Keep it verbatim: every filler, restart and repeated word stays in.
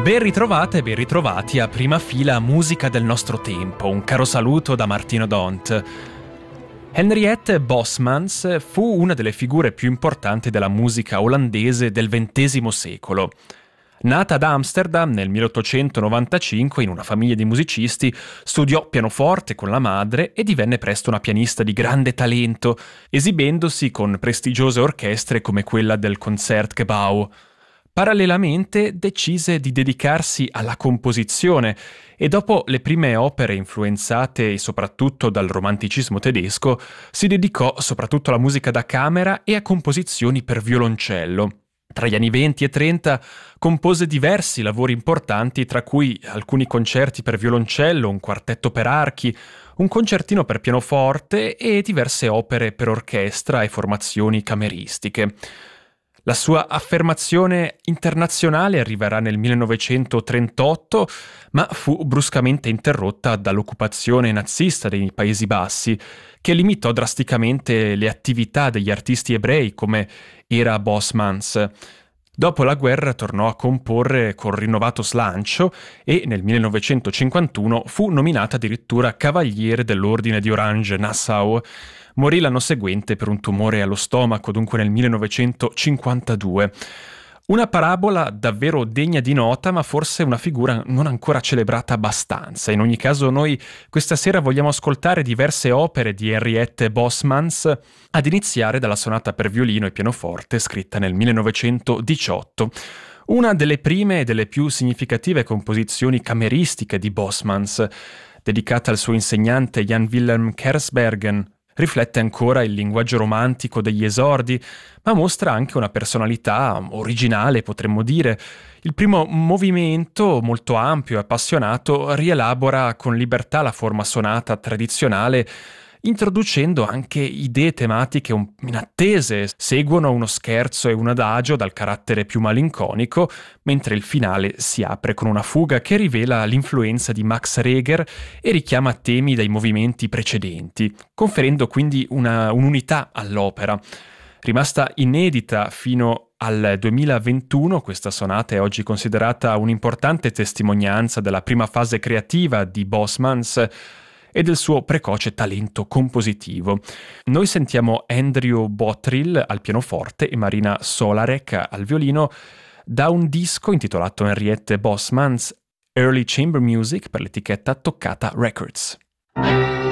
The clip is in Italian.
Ben ritrovate e ben ritrovati a Prima Fila Musica del nostro tempo. Un caro saluto da Martino Dont. Henriette Bosmans fu una delle figure più importanti della musica olandese del ventesimo secolo. Nata ad Amsterdam nel milleottocentonovantacinque in una famiglia di musicisti, studiò pianoforte con la madre e divenne presto una pianista di grande talento, esibendosi con prestigiose orchestre come quella del Concertgebouw. Parallelamente decise di dedicarsi alla composizione e dopo le prime opere influenzate soprattutto dal romanticismo tedesco, si dedicò soprattutto alla musica da camera e a composizioni per violoncello. Tra gli anni venti e trenta compose diversi lavori importanti, tra cui alcuni concerti per violoncello, un quartetto per archi, un concertino per pianoforte e diverse opere per orchestra e formazioni cameristiche. La sua affermazione internazionale arriverà nel millenovecentotrentotto, ma fu bruscamente interrotta dall'occupazione nazista dei Paesi Bassi, che limitò drasticamente le attività degli artisti ebrei come era Bosmans. Dopo la guerra tornò a comporre con rinnovato slancio e nel millenovecentocinquantuno fu nominata addirittura Cavaliere dell'Ordine di Orange-Nassau. Morì l'anno seguente per un tumore allo stomaco, dunque nel millenovecentocinquantadue. Una parabola davvero degna di nota, ma forse una figura non ancora celebrata abbastanza. In ogni caso noi questa sera vogliamo ascoltare diverse opere di Henriette Bosmans, ad iniziare dalla sonata per violino e pianoforte scritta nel millenovecentodiciotto. Una delle prime e delle più significative composizioni cameristiche di Bosmans, dedicata al suo insegnante Jan Willem Kersbergen. Riflette ancora il linguaggio romantico degli esordi, ma mostra anche una personalità originale, potremmo dire. Il primo movimento, molto ampio e appassionato, rielabora con libertà la forma sonata tradizionale, introducendo anche idee tematiche inattese. Seguono uno scherzo e un adagio dal carattere più malinconico, mentre il finale si apre con una fuga che rivela l'influenza di Max Reger e richiama temi dai movimenti precedenti, conferendo quindi una, un'unità all'opera. Rimasta inedita fino al duemilaventuno, questa sonata è oggi considerata un'importante testimonianza della prima fase creativa di Bosmans e del suo precoce talento compositivo. Noi sentiamo Andrew Bottrill al pianoforte e Marina Solarek al violino da un disco intitolato Henriette Bosmans Early Chamber Music per l'etichetta Toccata Records.